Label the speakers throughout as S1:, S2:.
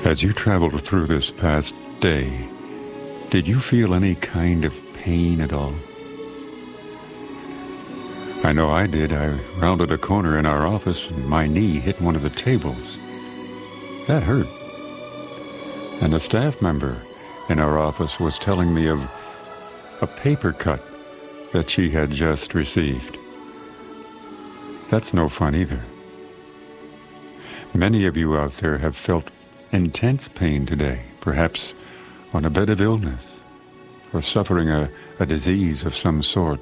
S1: As you traveled through this past day, did you feel any kind of pain at all? I know I did. I rounded a corner in our office and my knee hit one of the tables. That hurt. And a staff member in our office was telling me of a paper cut that she had just received. That's no fun either. Many of you out there have felt intense pain today, perhaps on a bed of illness or suffering a disease of some sort.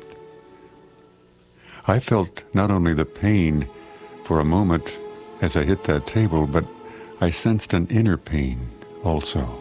S1: I felt not only the pain for a moment as I hit that table, but I sensed an inner pain also.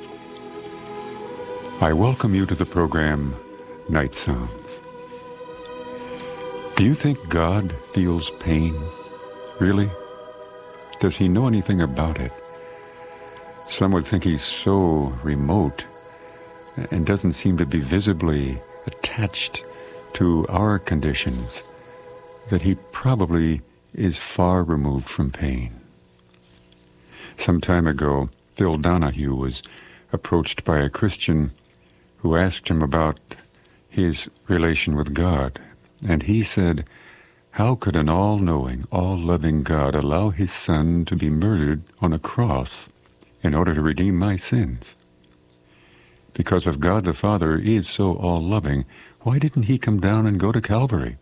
S1: I welcome you to the program Night Sounds. Do you think God feels pain? Really? Does he know anything about it? Some would think he's so remote and doesn't seem to be visibly attached to our conditions that he probably is far removed from pain. Some time ago, Phil Donahue was approached by a Christian who asked him about his relation with God, and he said, "How could an all-knowing, all-loving God allow his Son to be murdered on a cross in order to redeem my sins? Because if God the Father is so all-loving, why didn't he come down and go to Calvary?"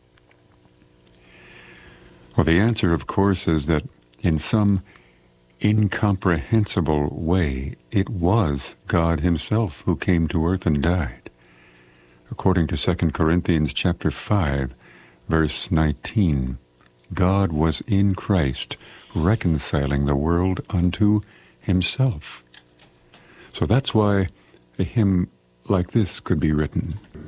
S1: Well, the answer, of course, is that in some incomprehensible way, it was God himself who came to earth and died. According to 2 Corinthians chapter 5, verse 19, God was in Christ reconciling the world unto himself. So that's why a hymn like this could be written.